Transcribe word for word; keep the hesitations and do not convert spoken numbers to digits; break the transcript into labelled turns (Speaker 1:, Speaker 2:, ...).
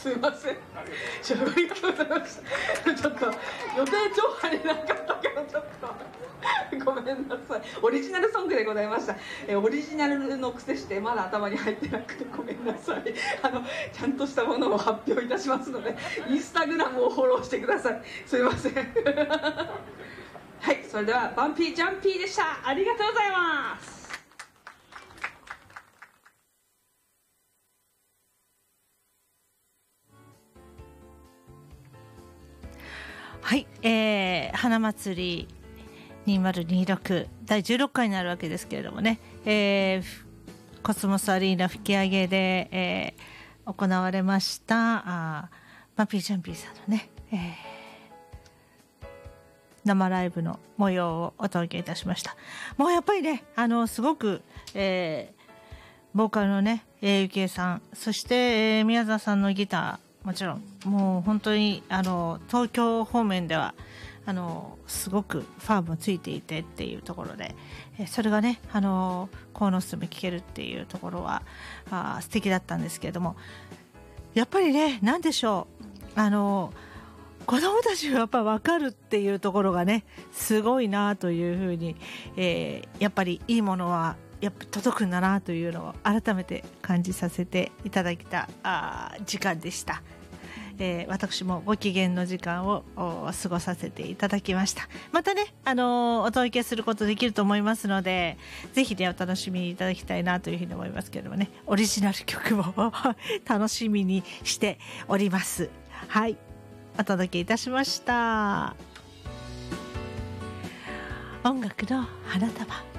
Speaker 1: すいません、ちょっとありがとうございました。ちょっと予定調和になかったけどちょっとごめんなさい。オリジナルソングでございました。えオリジナルの癖してまだ頭に入ってなくてごめんなさい。あのちゃんとしたものを発表いたしますので、インスタグラムをフォローしてください。すいませんはい、それではバンピージャンピーでした。ありがとうございます。
Speaker 2: はい、えー、花祭りにせんにじゅうろくだいじゅうろっかいになるわけですけれどもね、えー、コスモスアリーナ吹き上げで、えー、行われましたあバンピージャンピーさんのね、えー、生ライブの模様をお届けいたしました。もうやっぱりね、あのすごく、えー、ボーカルのね、ゆきえさん、そして、えー、宮沢さんのギター、もちろんもう本当にあの東京方面ではあのすごくファンもついていてっていうところで、えそれがね、あの鴻巣で聴けるっていうところはあ素敵だったんですけれども、やっぱりね、なんでしょう、あの子供たちがやっぱ分かるっていうところがね、すごいなというふうに、えー、やっぱりいいものはやっぱ届くんだなというのを改めて感じさせていただいたあ時間でした。えー、私もご機嫌の時間を過ごさせていただきました。またね、あのー、お届けすることできると思いますので、ぜひね、お楽しみいただきたいなというふうに思いますけれどもね、オリジナル曲も楽しみにしております。はい、お届けいたしました。音楽の花束。